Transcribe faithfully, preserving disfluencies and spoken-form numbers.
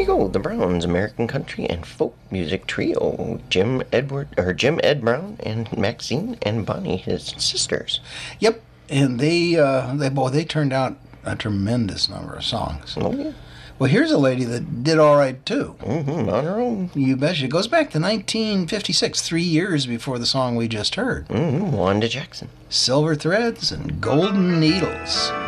you go. The Browns, American country and folk music trio. Jim Edward or Jim Ed Brown and Maxine and Bonnie, his sisters. Yep, and they uh, they boy they turned out a tremendous number of songs. Oh yeah. Well, here's a lady that did all right too. Mm-hmm, on her own. You betcha. It goes back to nineteen fifty-six, three years before the song we just heard. Mm-hmm, Wanda Jackson. Silver Threads and Golden Needles.